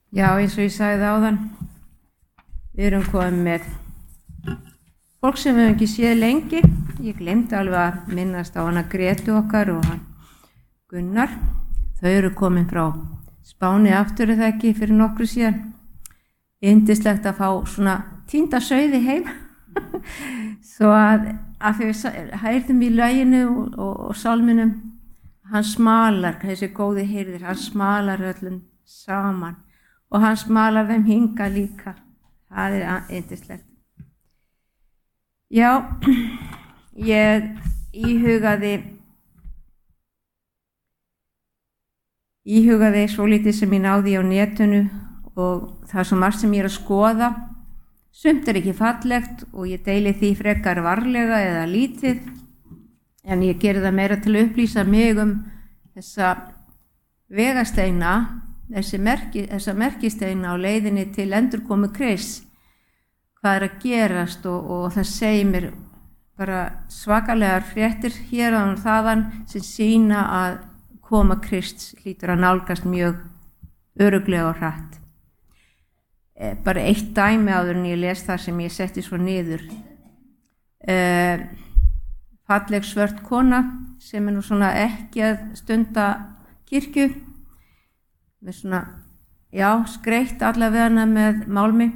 Já, eins og ég sagði áðan, við erum komið með fólk sem við hefum ekki séð lengi. Ég glemdi alveg að minnast á hana Gretu okkar og hann Gunnar. Þau eru komin frá Spáni aftur eða ekki fyrir nokkru síðan. Yndislegt að fá svona týnda sauði heim. Svo að við heyrðum í laginu og sálminum, hann smalar, þessi góði heyrðir, hann smalar öllum saman. Og hann smalar þeim hinga líka. Það er yndislegt. Já, ég íhugaði svolítið sem ég náði á netinu og það er svo margt sem ég er að skoða. Sumt er ekki fallegt og ég deili því frekar varlega eða lítið, en ég geri það meira til að upplýsa mig þessa vegasteina, þessa merkisteina á leiðinni til endurkomu Krists, hvað er að gerast og það segir mér bara svakalegar fréttir hér og þaðan sem sýna að koma Krists hlýtur að nálgast mjög örugglega og hratt. Bara eitt dæmi áður en ég les það sem ég setti svo niður. Falleg svört kona sem er nú svona ekki að stunda kirkju, með svona, skreitt allavega með málmi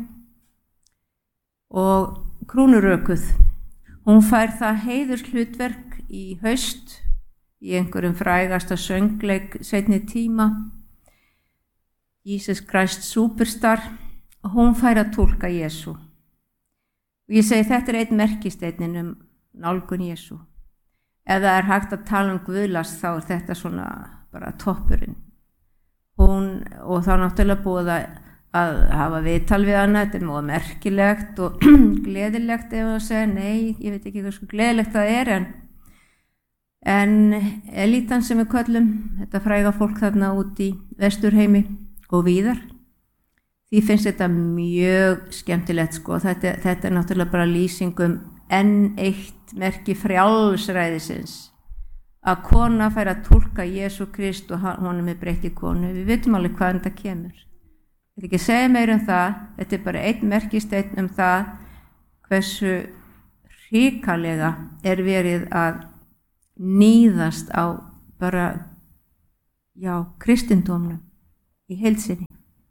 og krúnurökuð. Hún fær það heiðurshlutverk í haust í einhverjum frægasta söngleik seinni tíma, Jesus Christ Superstar, og hún fær að túlka Jesú. Og ég segi þetta er einn merkisteinn nálgun Jesú. Ef það er hægt að tala guðlast þá er þetta svona bara toppurinn. Og þá náttúrulega búið að hafa viðtal við hana, þetta er mjög merkilegt og gleðilegt ef að segja, nei, ég veit ekki hvað svo gleðilegt það er, en elítan sem við köllum, þetta fræga fólk þarna út í Vesturheimi og víðar, því finnst þetta mjög skemmtilegt, sko. Þetta er náttúrulega bara lýsingum enn eitt merki frjálsræðisins, að kona fær að túlka Jesú Krist og honum er breytt í konu. Við vitum alveg hvaðan þetta kemur. Ég vil ekki segja meira það, þetta er bara einn merkisteinn það hversu hrikalega er verið að níðast á bara, kristindómnum í heild sinni.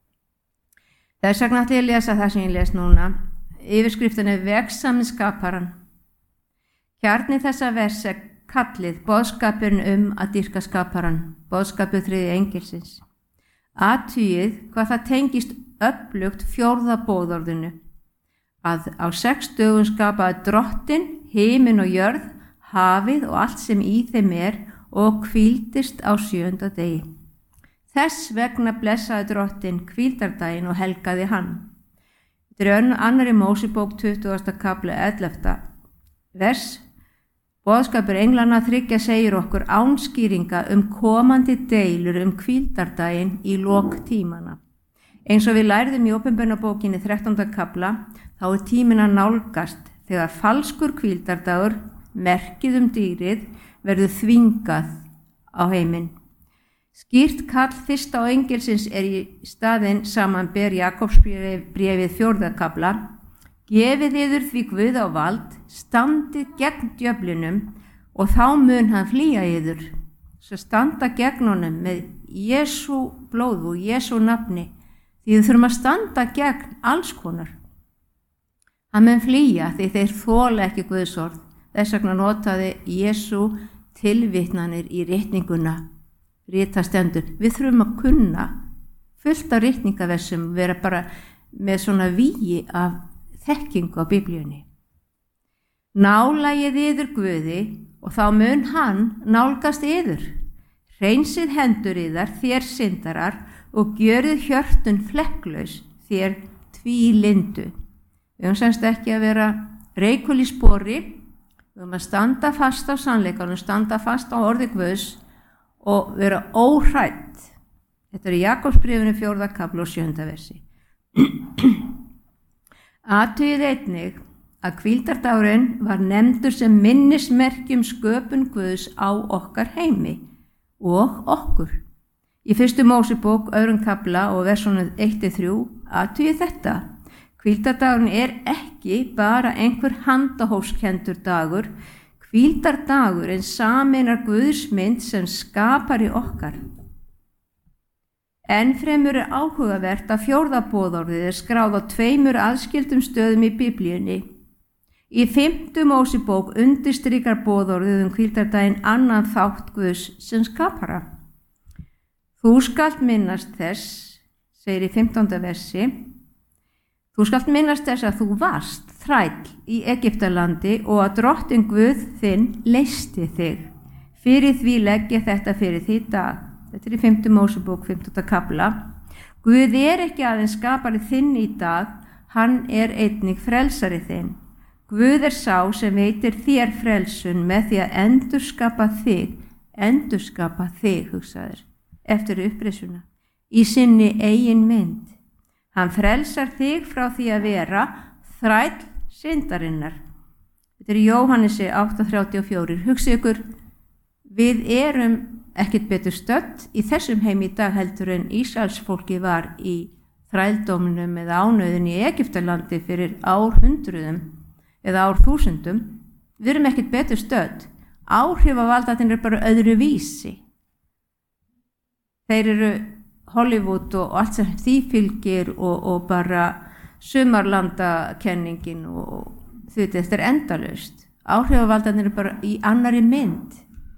Þess vegna ætla ég að lesa það sem ég les núna. Yfirskriftin er Vegsaminn skaparan. Kjarni þessa vers er kallið boðskapurinn að dýrka skaparan, boðskapur þriðja engilsins. Athugið hvað það tengist öflugt fjórða boðorðinu, að á 6 dögum skapaði Drottinn himinn og jörð, hafið og allt sem í þeim er og hvíldist á 7. degi. Þess vegna blessaði Drottinn hvíldardaginn og helgaði hann. Þetta er annarri Mósebók 20. kafli 11. vers. Boðskapur englanna 3 segir okkur ánskýringa komandi deilur hvíldardaginn í lok tímana. Eins og við lærðum í Opinberunarbókinni 13. kafla, þá er tíminn að nálgast þegar falskur hvíldardagur, merkið dýrið, verður þvingað á heiminn. Skýrt kall fyrsta á engilsins er í staðinn samanber Jakobsbréfið 4. kafla. Gefið yður því Guð á vald, standið gegn djöflinum og þá mun hann flýja yður. Svo standa gegn honum með Jesú blóð og Jesú nafni, því þið þurfum að standa gegn alls konar. Hann mun flýja því þeir þola ekki Guðs orð. Þess vegna notaði Jesú tilvitnanir í ritninguna, ritastendur. Við þurfum að kunna fullt af ritningaversum, vera bara með svona vígi af þekkingu á Biblíunni. Nálagið yður Guði og þá mun hann nálgast yður. Hreinsið hendur yðar þér syndarar og gjörið hjörtun flekklaus þér tvílindu. Við höfum semst ekki að vera reikul í spori, við höfum að standa fast á sannleikanum, standa fast á orði Guðs og vera óhrædd. Þetta er í Jakobsbréfinu 4. kafla og 7. versi. Athugið einnig að hvíldardagurinn var nefndur sem minnismerki sköpun Guðs á okkar heimi og okkur. Í 1. Mósebók 2. kafla og versunum 1-3 athugið þetta. Hvíldardagurinn er ekki bara einhver handahófskendur dagur. Hvíldardagurinn sameinar Guðsmynd sem skapar í okkar. Ennfremur er áhugavert að 4. boðorðið er skráð á 2 aðskildum stöðum í Biblíunni. Í 5. Mósebók undirstrikar boðorðið hvíldardaginn annan þátt Guðs sem skapara. Þú skalt minnast þess, segir í 15. versi, þú skalt minnast þess að þú varst þræll í Egyptalandi og að Drottinn Guð þinn leysti þig. Fyrir því legg ég þetta fyrir því í dag. Þetta er í 5. Mósebók 15. kafla. Guð er ekki aðeins skapari þinn í dag, hann er einnig frelsari þinn. Guð er sá sem veitir þér frelsun með því að endurskapa þig, hugsaður, eftir upprisuna, í sinni eigin mynd. Hann frelsar þig frá því að vera þræll syndarinnar. Þetta er í Jóhannesi 8:34. Hugsið ykkur, við erum ekkert betur stödd í þessum heim í dag heldur en Ísraelsfólki var í þrældóminum eða ánauðin í Egyptalandi fyrir árhundruðum eða árþúsundum. Við erum ekkert betur stödd. Áhrifavaldarnir er bara öðru vísi. Þeir eru Hollywood og allt sem því fylgir og bara sumarlandakenningin og þetta er endalaust. Áhrifavaldarnir eru bara í annarri mynd.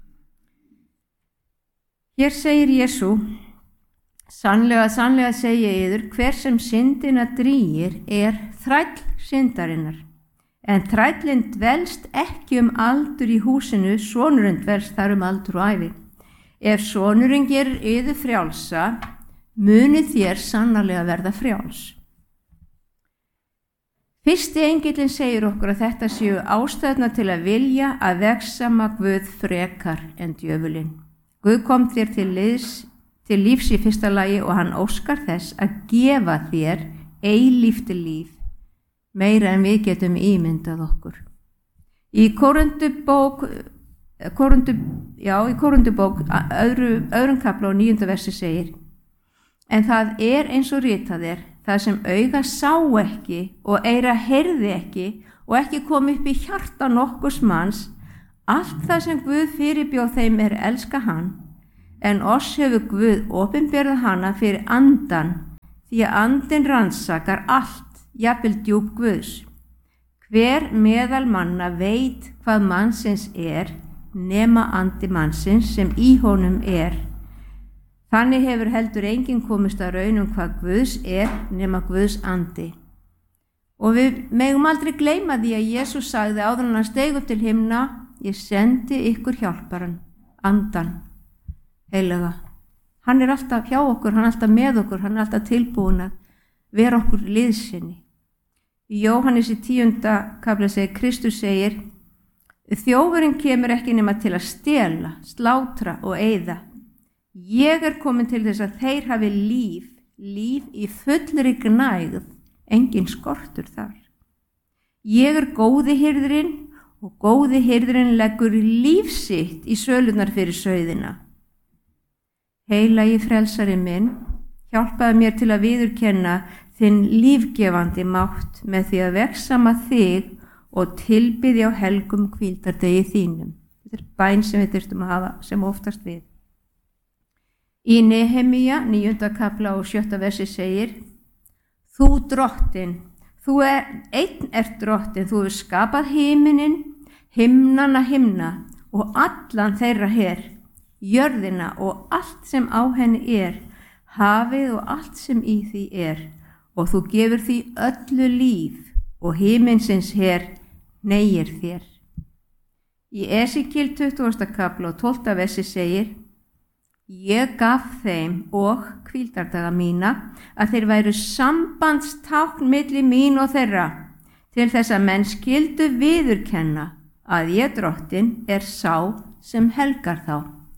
Hér segir Jesú, sannlega segi ég yður, hver sem syndina drýgir er þræll syndarinnar. En þrællinn dvelst ekki aldur í húsinu, sonurinn dvelst þar aldur og ævi. Ef sonurinn gerir yður frjálsa, munið þér sannarlega verða frjáls. Fyrsti engillinn segir okkur að þetta séu ástæðuna til að vilja að vegsama Guð frekar en djöfulinn. Guð kom þér til lífs í fyrsta lagi og hann óskar þess að gefa þér eilíft líf, meira en við getum ímyndað okkur. Í Korintubók, öðrum kafla og 9. versi segir, en það er eins og ritað er, það sem auga sá ekki og eyra heyrði ekki og ekki kom upp í hjarta nokkurs manns, allt það sem Guð fyrirbjóð þeim er elska hann, en oss hefur Guð opinberað hana fyrir andan, því að andinn rannsakar allt, jafnvel djúp Guðs. Hver meðal manna veit hvað mannsins er, nema andi mannsins sem í honum er. Þannig hefur heldur enginn komist að raun hvað Guðs er nema Guðs andi. Og við megum aldrei gleyma því að Jesús sagði áður en hann steig upp til himna, ég sendi ykkur hjálparan, andan, heilaga. Hann er alltaf hjá okkur, hann er alltaf með okkur, hann er alltaf tilbúin að vera okkur liðsinni. Í Jóhannesi 10. kafla segir, Kristus segir, þjófurinn kemur ekki nema til að stela, slátra og eyða. Ég er komin til þess að þeir hafi líf í fullri gnægð, engin skortur þar. Ég er góði hirðirinn og góði hirðirinn leggur líf sitt í sölunar fyrir sauðina. Heilagi frelsari minn, hjálpaði mér til að viðurkenna þinn lífgefandi mátt með því að vegsama þig og tilbiðja á helgum hvíldardegi þínum. Þetta er bæn sem við þurftum að hafa sem oftast við. Í Nehemía 9. kafla og 7. versi segir, þú drottinn, þú einn ert drottinn, þú hefur skapað himinin, himnana himna og allan þeirra her, jörðina og allt sem á henni er, hafið og allt sem í því er, og þú gefur því öllu líf og himinsins her negir þér. Í Esekíel 20. kafla og 12. versi segir, ég gaf þeim og hvíldardaga mína að þeir væru sambandstákn milli mín og þeirra til þess að menn skyldu viðurkenna að ég drottinn er sá sem helgar þá.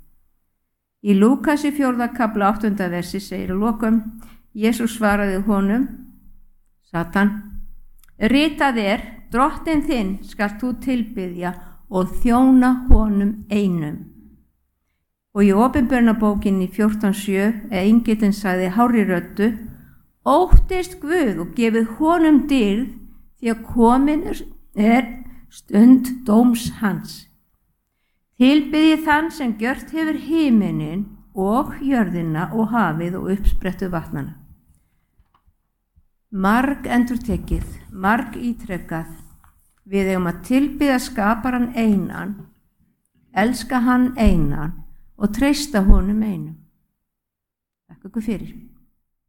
Í Lúkasi 4. kafla 8. versi segir að lokum, Jesús svaraði honum, Satan, ritað er, drottinn þinn skalt þú tilbiðja og þjóna honum einum. Og í opinberunarbókinni 14:7 engillinn sagði hárri röddu: óttist Guð og gefið honum dýrð, því að komin er stund dóms hans. Tilbiðið þann sem gjört hefur himinin og jörðina og hafið og uppsprettu vatnana. Marg endurtekið, marg ítrekað, við eigum að tilbiðja skaparan einan, elska hann einan og treysta honum einum. Takk ykkur fyrir.